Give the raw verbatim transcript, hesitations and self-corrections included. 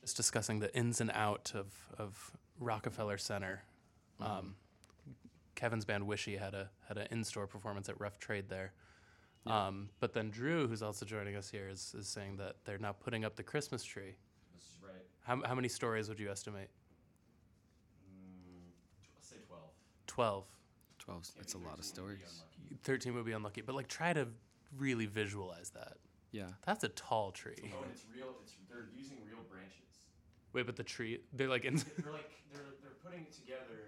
just discussing the ins and out of, of Rockefeller Center. Mm-hmm. Um, Kevin's band Wishy had a had an in-store performance at Rough Trade there. Yeah. Um, but then Drew, who's also joining us here, is, is saying that they're now putting up the Christmas tree. This is right. How, how many stories would you estimate? Mm, tw- let's say twelve. twelve. twelve, Can't that's be a lot of thirteen, would be stories. unlucky. thirteen would be unlucky, but like try to really visualize that. Yeah. That's a tall tree. Oh, and it's real. It's they're using real branches. Wait, but the tree, they're like in. They're like they're they're putting it together